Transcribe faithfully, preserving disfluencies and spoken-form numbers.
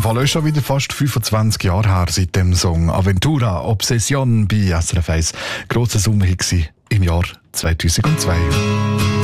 Fall ist schon wieder fast fünfundzwanzig Jahre her seit dem Song Aventura Obsession bei S R F eins. Grosser Sommerhit im Jahr zweitausendzwei.